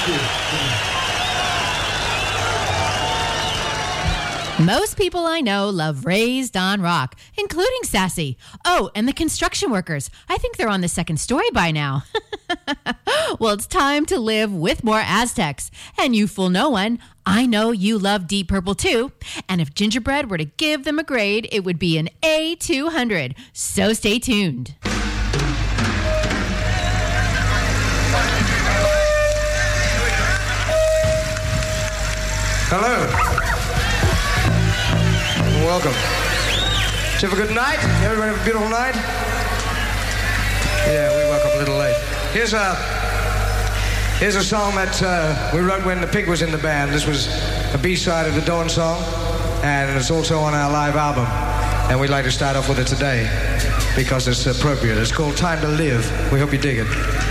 Most people I know love Raised on Rock, including Sassy. Oh, and the construction workers. I think they're on the second story by now. Well, it's time to live with more Aztecs. And you fool no one, I know you love Deep Purple too. And if Gingerbread were to give them a grade, it would be an A200. So stay tuned. Hello. Welcome. Did you have a good night? Everybody have a beautiful night? Yeah, we woke up a little late. Here's a song that we wrote when the Pig was in the band. This was a B-side of the Dawn song, and it's also on our live album. And we'd like to start off with it today because it's appropriate. It's called Time to Live. We hope you dig it.